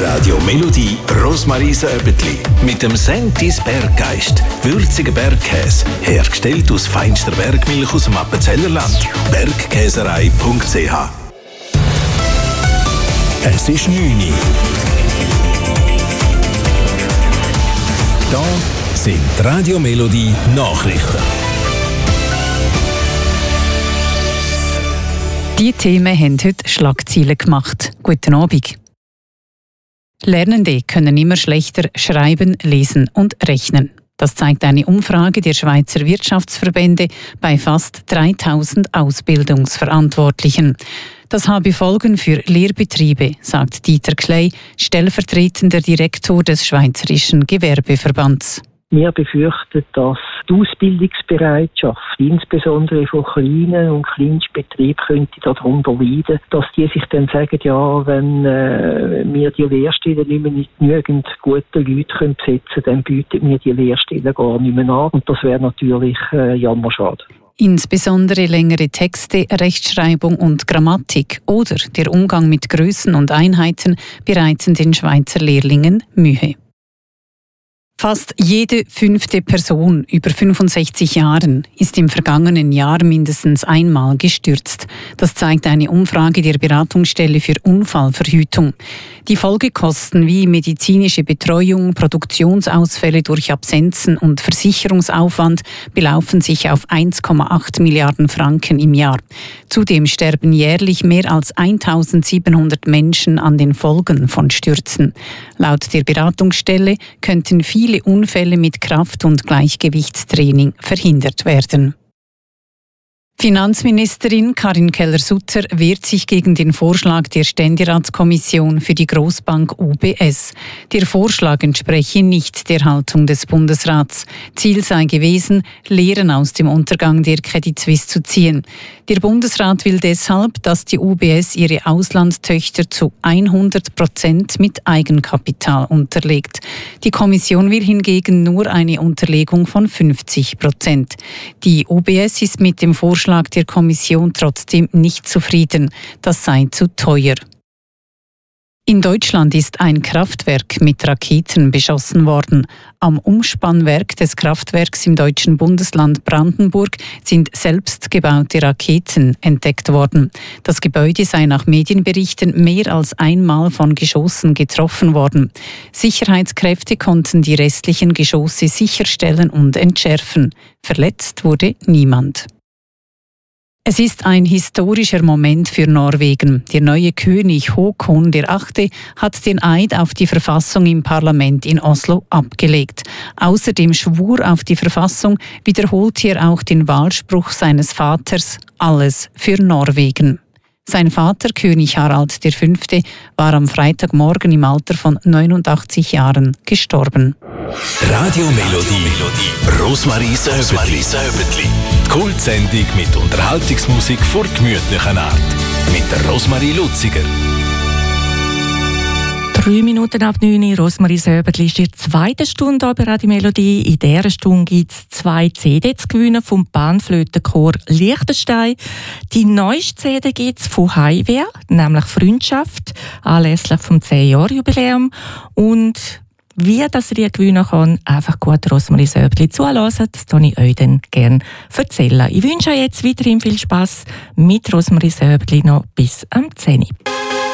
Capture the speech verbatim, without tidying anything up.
Radio Melodie Rosmarie Säbetli mit dem Sentis Berggeist. Würziger Bergkäse, hergestellt aus feinster Bergmilch aus dem Appenzellerland. bergkäserei punkt c h. Es ist neun Uhr. Da sind Radio Melodie Nachrichten. Die Themen haben heute Schlagzeilen gemacht. Guten Abend. Lernende können immer schlechter schreiben, lesen und rechnen. Das zeigt eine Umfrage der Schweizer Wirtschaftsverbände bei fast dreitausend Ausbildungsverantwortlichen. Das habe Folgen für Lehrbetriebe, sagt Dieter Kley, stellvertretender Direktor des Schweizerischen Gewerbeverbands. Wir befürchten, dass die Ausbildungsbereitschaft, insbesondere von kleinen und Kleinstbetrieben, könnte darunter leiden, dass die sich dann sagen, ja, wenn äh, wir die Lehrstellen nicht mehr mit genügend guten Leuten besetzen können, dann bieten wir die Lehrstellen gar nicht mehr an. Und das wäre natürlich äh, jammerschade. Insbesondere längere Texte, Rechtschreibung und Grammatik oder der Umgang mit Größen und Einheiten bereiten den Schweizer Lehrlingen Mühe. Fast jede fünfte Person über fünfundsechzig Jahren ist im vergangenen Jahr mindestens einmal gestürzt. Das zeigt eine Umfrage der Beratungsstelle für Unfallverhütung. Die Folgekosten wie medizinische Betreuung, Produktionsausfälle durch Absenzen und Versicherungsaufwand belaufen sich auf eins Komma acht Milliarden Franken im Jahr. Zudem sterben jährlich mehr als eintausendsiebenhundert Menschen an den Folgen von Stürzen. Laut der Beratungsstelle könnten viele Viele Unfälle mit Kraft- und Gleichgewichtstraining verhindert werden. Finanzministerin Karin Keller-Sutter wehrt sich gegen den Vorschlag der Ständeratskommission für die Grossbank U B S. Der Vorschlag entspreche nicht der Haltung des Bundesrats. Ziel sei gewesen, Lehren aus dem Untergang der Credit Suisse zu ziehen. Der Bundesrat will deshalb, dass die U B S ihre Auslandstöchter zu hundert Prozent mit Eigenkapital unterlegt. Die Kommission will hingegen nur eine Unterlegung von fünfzig Prozent. Die U B S ist mit dem Vorschlag der Kommission trotzdem nicht zufrieden. Das sei zu teuer. In Deutschland ist ein Kraftwerk mit Raketen beschossen worden. Am Umspannwerk des Kraftwerks im deutschen Bundesland Brandenburg sind selbstgebaute Raketen entdeckt worden. Das Gebäude sei nach Medienberichten mehr als einmal von Geschossen getroffen worden. Sicherheitskräfte konnten die restlichen Geschosse sicherstellen und entschärfen. Verletzt wurde niemand. Es ist ein historischer Moment für Norwegen. Der neue König Håkon der Achte hat den Eid auf die Verfassung im Parlament in Oslo abgelegt. Außer dem Schwur auf die Verfassung wiederholte er auch den Wahlspruch seines Vaters: Alles für Norwegen. Sein Vater, König Harald der Fünfte, war am Freitagmorgen im Alter von neunundachtzig Jahren gestorben. Radio Melodie Rosmarie Säbetli. Die Kultsendung mit Unterhaltungsmusik vor gemütlichen Art. Mit der Rosmarie Luziger. Drei Minuten ab neun Uhr, Rosmarie Säbetli ist in der zweiten Stunde bei Radio Melodie. In dieser Stunde gibt es zwei C D zu gewinnen vom Panflötenchor Liechtenstein. Die neueste C D gibt es von Heimwehr, nämlich Freundschaft, anlässlich vom zehn-Jahr-Jubiläum. Und wie das ihr gewinnen kann, einfach gut Rosmarie Säbetli zuhören, das kann ich euch dann gerne erzählen. Ich wünsche euch jetzt weiterhin viel Spass mit Rosmarie Säbetli noch bis am zehn Uhr.